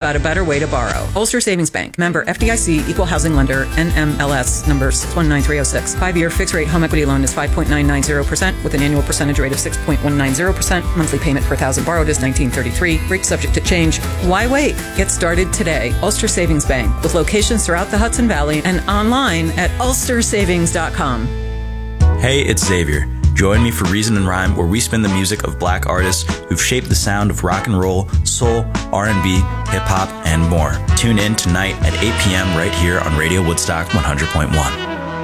about a better way to borrow. Ulster Savings Bank. Member FDIC, Equal Housing Lender, NMLS number 619306. 5-year fixed rate home equity loan is 5.990% with an annual percentage rate of 6.190%. Monthly payment per thousand borrowed is $19.33. Rate subject to change. Why wait? Get started today. Ulster Savings Bank, with locations throughout the Hudson Valley and online at ulstersavings.com. Hey, it's Xavier. Join me for Reason and Rhyme, where we spin the music of black artists who've shaped the sound of rock and roll, soul, R&B, hip-hop, and more. Tune in tonight at 8 p.m. right here on Radio Woodstock 100.1.